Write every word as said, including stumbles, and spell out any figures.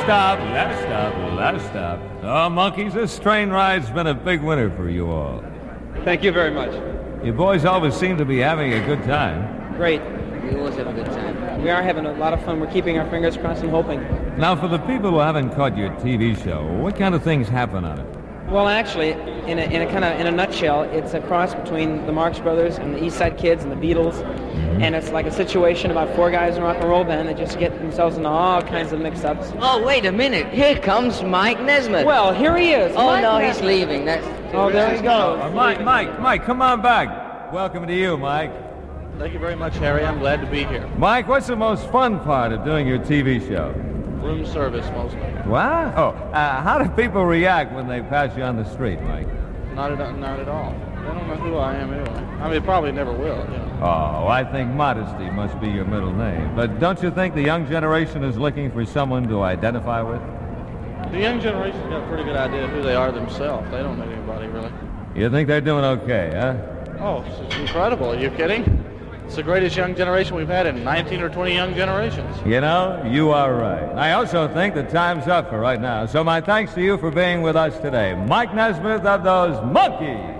stop, let stop, let stop. Oh, Monkeys, this train ride's been a big winner for you all. Thank you very much. You boys always seem to be having a good time. Great. We always have a good time. We are having a lot of fun. We're keeping our fingers crossed and hoping. Now, for the people who haven't caught your T V show, what kind of things happen on it? Well, actually, in a, in a kind of in a nutshell, it's a cross between the Marx Brothers and the East Side Kids and the Beatles, mm-hmm. and it's like a situation about four guys in a rock and roll band that just get themselves into all kinds of mix-ups. Oh, wait a minute! Here comes Mike Nesmith. Well, here he is. Oh Mike no, Nesmith. He's leaving. That's oh, there he goes. Uh, Mike, Mike, Mike, come on back. Welcome to you, Mike. Thank you very much, Harry. I'm glad to be here. Mike, what's the most fun part of doing your T V show? Room service, mostly. What? Oh, uh, how do people react when they pass you on the street, Mike? Not at, not at all. They don't know who I am anyway. I mean, they probably never will. You know. Oh, I think modesty must be your middle name. But don't you think the young generation is looking for someone to identify with? The young generation's got a pretty good idea of who they are themselves. They don't know anybody, really. You think they're doing okay, huh? Oh, it's incredible. Are you kidding? It's the greatest young generation we've had in nineteen or twenty young generations. You know, you are right. I also think the time's up for right now. So my thanks to you for being with us today. Mike Nesmith of those Monkeys.